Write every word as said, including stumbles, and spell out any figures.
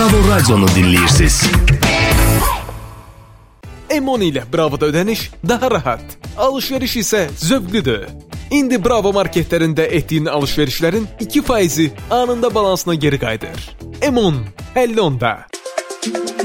Bravo Radionu dinləyirsiniz. M on ilə Bravo'da ödəniş daha rahat, alışveriş isə zövqlüdür. İndi Bravo marketlərində etdiyin alışverişlərin iki faizi anında balansına geri qayıdır. M on, əlli onda.